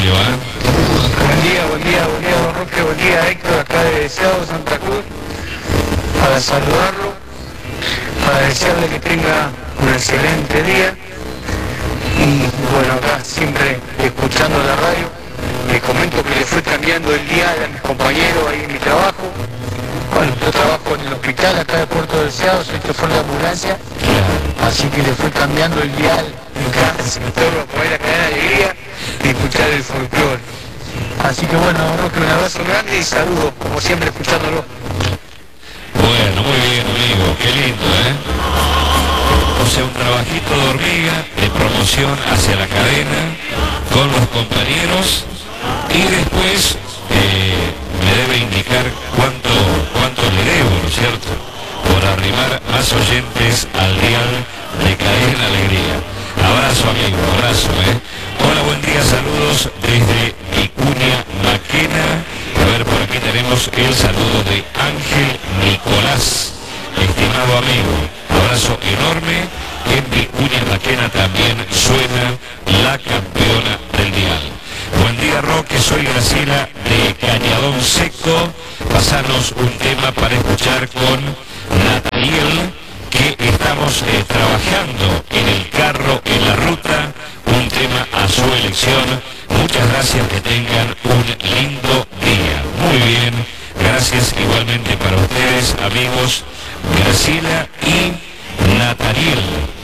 le va? Buen día, don Roque, buen día, Héctor, acá de Deseado, Santa Cruz, para saludarlo, para desearle que tenga un excelente día y bueno, acá siempre escuchando la radio. Le comento que le fue cambiando el dial a mis compañeros ahí en mi trabajo. Bueno, yo trabajo en el hospital acá de Puerto Deseado, soy chofer de ambulancia, así que le fue cambiando el dial en cada sector para poner la cadena de alegría y escuchar el folclore. Así que bueno, Roque, un abrazo grande y saludos, como siempre, escuchándolo. Bueno, muy bien, amigo, qué lindo, ¿eh? O sea, un trabajito de hormiga, de promoción hacia la cadena, con los compañeros, y después me debe indicar cuánto le debo, ¿no es cierto? Por arrimar más oyentes al dial de Cadena Alegría. Abrazo, amigo, abrazo, ¿eh? Hola, buen día, saludos desde Vicuña Maquena. A ver, por aquí tenemos el saludo de Ángel Nicolás. Estimado amigo, abrazo enorme. En Vicuña Maquena también suena la campeona del dial. Buen día, Roque, soy Graciela de Cañadón Seco. Pasanos un tema para escuchar con Nataliel, que estamos trabajando en el carro, en la ruta, un tema a su elección. Muchas gracias, que tengan un lindo día. Muy bien, gracias igualmente para ustedes, amigos, Graciela y Nataliel.